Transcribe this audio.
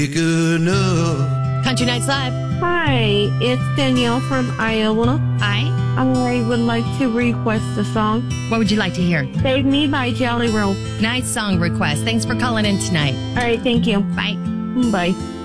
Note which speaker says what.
Speaker 1: Good enough.
Speaker 2: Country Nights Live.
Speaker 3: Hi, it's Danielle from Iowa.
Speaker 2: Hi.
Speaker 3: I would like to request a song.
Speaker 2: What would you like to hear?
Speaker 3: Save Me by Jelly Roll.
Speaker 2: Nice song request. Thanks for calling in tonight.
Speaker 3: All right, thank you.
Speaker 2: Bye.
Speaker 3: Bye.